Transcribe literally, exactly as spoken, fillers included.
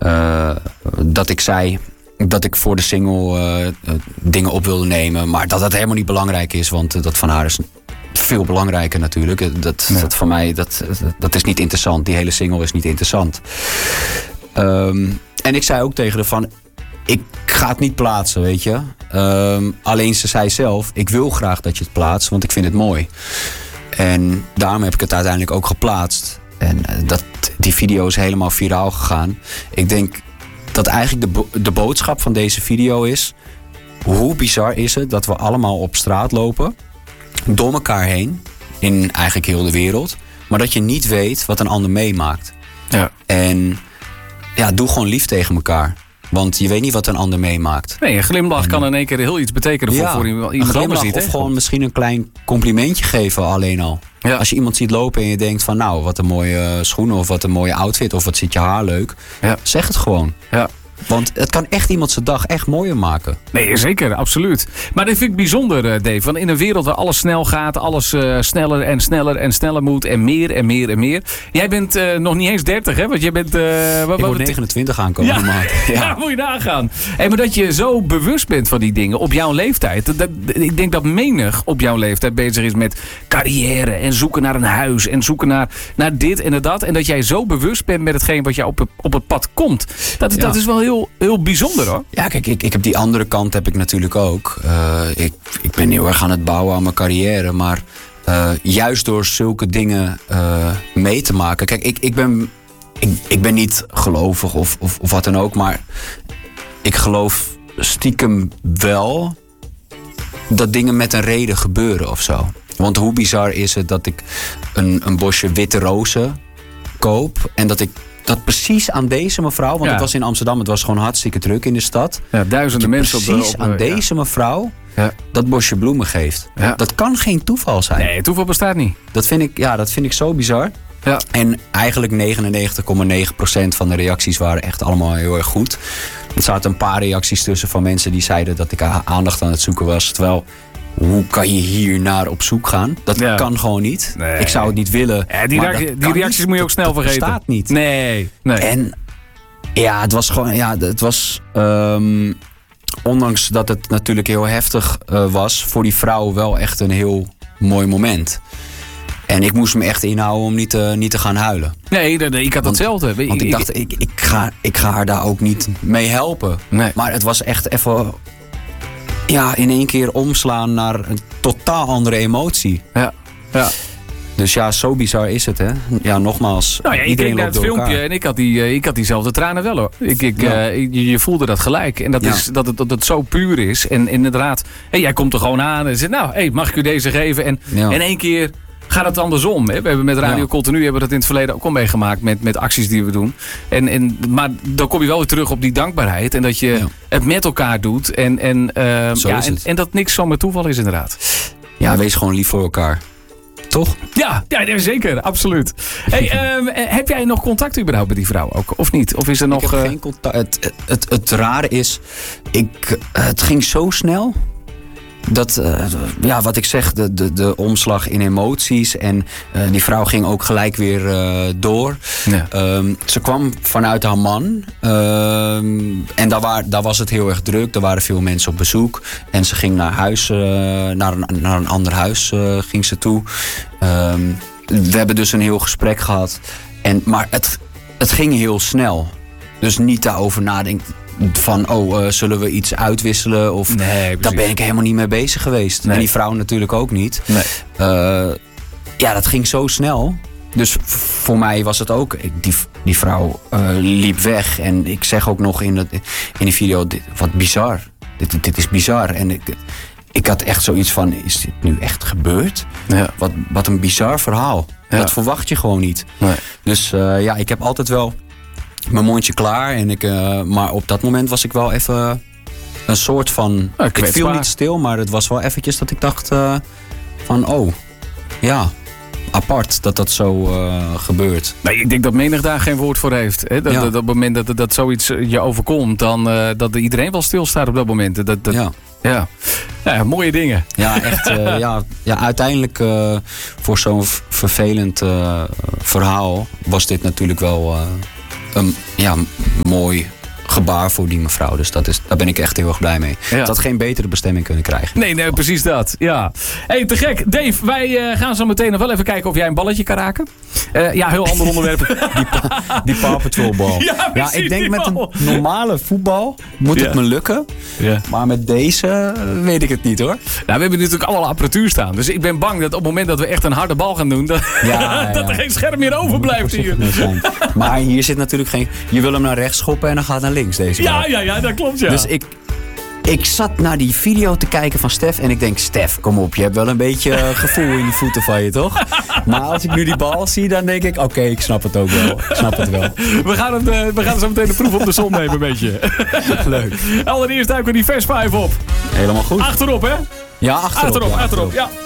Uh, dat ik zei dat ik voor de single uh, uh, dingen op wilde nemen. Maar dat dat helemaal niet belangrijk is. Want uh, dat van haar is veel belangrijker natuurlijk. Dat, ja. dat van mij, dat, dat is niet interessant. Die hele single is niet interessant. Um, en ik zei ook tegen haar van... Ik ga het niet plaatsen, weet je. Um, alleen ze zei zelf... Ik wil graag dat je het plaatst, want ik vind het mooi. En daarom heb ik het uiteindelijk ook geplaatst. En uh, dat, die video is helemaal viraal gegaan. Ik denk dat eigenlijk de, bo- de boodschap van deze video is... Hoe bizar is het dat we allemaal op straat lopen... door elkaar heen, in eigenlijk heel de wereld... maar dat je niet weet wat een ander meemaakt. Ja. En ja, doe gewoon lief tegen elkaar. Want je weet niet wat een ander meemaakt. Nee, een glimlach en, kan in één keer heel iets betekenen voor, ja, voor iemand een anders. Ziet, of hè? gewoon misschien een klein complimentje geven alleen al. Ja. Als je iemand ziet lopen en je denkt van... nou, wat een mooie schoenen of wat een mooie outfit... of wat zit je haar leuk. Ja. Zeg het gewoon. Ja. Want het kan echt iemand zijn dag echt mooier maken. Nee, zeker, absoluut. Maar dit vind ik bijzonder, Dave. Want in een wereld waar alles snel gaat... alles uh, sneller en sneller en sneller moet... en meer en meer en meer. Jij bent uh, nog niet eens dertig, hè? Want jij bent... Uh, ik word negenentwintig aankomen. Ja, ja. ja, moet je nagaan. Hey, maar dat je zo bewust bent van die dingen op jouw leeftijd. Dat, dat, ik denk dat menig op jouw leeftijd bezig is met carrière... en zoeken naar een huis en zoeken naar, naar dit en dat. En dat jij zo bewust bent met hetgeen wat jou op het, op het pad komt. Dat, ja. dat is wel heel, heel bijzonder, hoor. Ja, kijk, ik, ik heb die andere kant heb ik natuurlijk ook. Uh, ik, ik ben heel erg aan het bouwen aan mijn carrière. Maar uh, juist door zulke dingen uh, mee te maken... Kijk, ik, ik, ben, ik, ik ben niet gelovig of, of, of wat dan ook. Maar ik geloof stiekem wel... dat dingen met een reden gebeuren of zo. Want hoe bizar is het dat ik een, een bosje witte rozen koop... en dat ik dat precies aan deze mevrouw... want ja. ik was in Amsterdam, het was gewoon hartstikke druk in de stad... Ja, duizenden mensen op de... precies aan deze ja. mevrouw ja. dat bosje bloemen geeft. Ja. Dat kan geen toeval zijn. Nee, toeval bestaat niet. Dat vind ik, ja, dat vind ik zo bizar. Ja. En eigenlijk negenennegentig komma negen procent van de reacties waren echt allemaal heel erg goed. Er zaten een paar reacties tussen van mensen die zeiden... dat ik aandacht aan het zoeken was, terwijl... Hoe kan je hier naar op zoek gaan? Dat ja. kan gewoon niet. Nee. Ik zou het niet willen. Ja, die, rea- die reacties niet. moet je ook snel dat, vergeten. Dat bestaat niet. Nee, nee. En ja, het was gewoon... Ja, het was... Um, ondanks dat het natuurlijk heel heftig uh, was... voor die vrouw wel echt een heel mooi moment. En ik moest me echt inhouden om niet, uh, niet te gaan huilen. Nee, nee, nee ik had want, hetzelfde. Want ik, ik dacht, ik, ik, ga, ik ga haar daar ook niet mee helpen. Nee. Maar het was echt even... Ja, in één keer omslaan naar een totaal andere emotie. Ja, ja. Dus ja, zo bizar is het, hè. Ja, nogmaals. Nou ja, ik keek naar het filmpje elkaar. en ik had, die, ik had diezelfde tranen wel, hoor. Ik, ik, ja. uh, je, je voelde dat gelijk. En dat, ja. is, dat, het, dat het zo puur is. En inderdaad, hey, jij komt er gewoon aan en zegt... nou, hey, mag ik u deze geven? En ja. in één keer... gaat het andersom. Hè? We hebben met Radio ja. Continu hebben we dat in het verleden ook al meegemaakt met, met acties die we doen. En, en, maar dan kom je wel weer terug op die dankbaarheid. En dat je ja. het met elkaar doet. En, en, uh, ja, en, en dat niks zomaar toeval is, inderdaad. Ja, wees gewoon lief voor elkaar. Toch? Ja, ja zeker. Absoluut. Hey, um, heb jij nog contact überhaupt met die vrouw ook? Of niet? Of is er nog... Ik heb uh... geen contact. Het, het, het, het rare is... Ik, het ging zo snel... Dat, uh, ja, wat ik zeg, de, de, de omslag in emoties. En uh, die vrouw ging ook gelijk weer uh, door. Ja. Um, ze kwam vanuit haar man. Um, en daar, waar, daar was het heel erg druk. Er waren veel mensen op bezoek. En ze ging naar huis, uh, naar, een, naar een ander huis uh, ging ze toe. Um, we hebben dus een heel gesprek gehad. En, maar het, het ging heel snel. Dus niet daarover nadenken. Van, oh, uh, zullen we iets uitwisselen? Of, nee, daar ben ik helemaal niet mee bezig geweest. Nee. En die vrouw natuurlijk ook niet. Nee. Uh, ja, dat ging zo snel. Dus voor mij was het ook... Die, die vrouw uh, liep weg. En ik zeg ook nog in, de, in die video... Dit, wat bizar. Dit, dit is bizar. En ik, ik had echt zoiets van... Is dit nu echt gebeurd? Ja. Wat, wat een bizar verhaal. Ja. Dat verwacht je gewoon niet. Nee. Dus uh, ja, ik heb altijd wel... mijn mondje klaar. En ik, uh, maar op dat moment was ik wel even een soort van... Ja, ik viel niet stil, maar het was wel eventjes dat ik dacht uh, van... oh, ja, apart dat dat zo uh, gebeurt. Nee, ik denk dat menig daar geen woord voor heeft. Hè? Dat, ja. dat, dat op het moment dat, dat zoiets je overkomt... dan uh, dat iedereen wel stilstaat op dat moment. Dat, dat, ja. Ja. Ja, mooie dingen. Ja, echt. Uh, ja, ja, uiteindelijk uh, voor zo'n v- vervelend uh, verhaal was dit natuurlijk wel... Uh, een ja, mooi gebaar voor die mevrouw. Dus dat is, daar ben ik echt heel erg blij mee. Ja. Dat had geen betere bestemming kunnen krijgen. Nee, nee, precies dat. Ja. Hey, te gek. Dave, wij uh, gaan zo meteen nog wel even kijken of jij een balletje kan raken. Uh, ja, heel ander onderwerp. die, pa, die Paw Patrol bal. Ja, ja, ik denk met een normale voetbal moet ja. het me lukken. Ja. Maar met deze weet ik het niet hoor. Nou, we hebben natuurlijk allemaal apparatuur staan. Dus ik ben bang dat op het moment dat we echt een harde bal gaan doen, dat, ja, ja. dat er geen scherm meer overblijft hier. Maar hier zit natuurlijk geen... Je wil hem naar rechts schoppen en dan gaat hij naar links deze bal. Ja, ja, ja, dat klopt ja. Dus ik... Ik zat naar die video te kijken van Stef en ik denk, Stef, kom op, je hebt wel een beetje uh, gevoel in die voeten van je, toch? Maar als ik nu die bal zie, dan denk ik, oké, okay, ik snap het ook wel. Ik snap het wel. We gaan, het, uh, we gaan zo meteen de proef op de som nemen, een beetje. Leuk. Allereerst duiken we die vers vijf op. Helemaal goed. Achterop, hè? Ja, achterop. Achterop, ja, achterop, ja.